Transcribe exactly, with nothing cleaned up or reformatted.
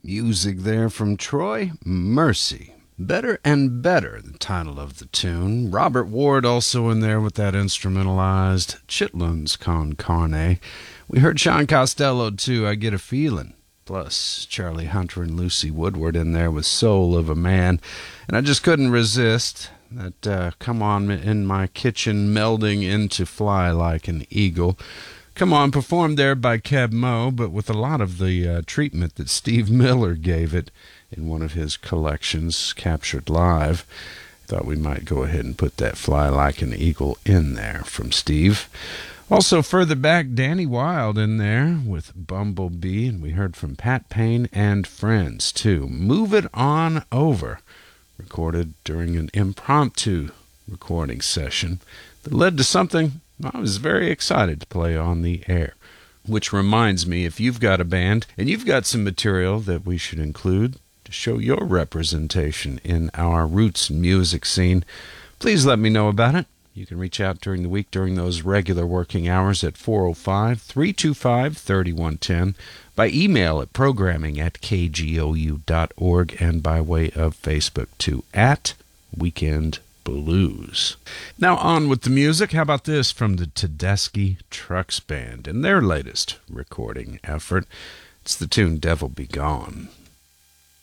Music there from Troy, Mercy. Better and Better, the title of the tune. Robert Ward also in there with that instrumentalized Chitlins Con Carne. We heard Sean Costello too, I Get a Feeling. Plus Charlie Hunter and Lucy Woodward in there with Soul of a Man. And I just couldn't resist that uh, Come On in My Kitchen melding into Fly Like an Eagle. Come On, performed there by Keb Mo, but with a lot of the uh, treatment that Steve Miller gave it in one of his collections, captured live. Thought we might go ahead and put that Fly Like an Eagle in there from Steve. Also, further back, Danny Wilde in there with Bumblebee, and we heard from Pat Payne and Friends, too. Move It On Over, recorded during an impromptu recording session that led to something I was very excited to play on the air. Which reminds me, if you've got a band and you've got some material that we should include to show your representation in our roots music scene, please let me know about it. You can reach out during the week during those regular working hours at four oh five, three two five, three one one zero, by email at programming at k g o u dot org, and by way of Facebook to at Weekend Blues. Now on with the music. How about this from the Tedeschi Trucks Band and their latest recording effort? It's the tune Devil Be Gone.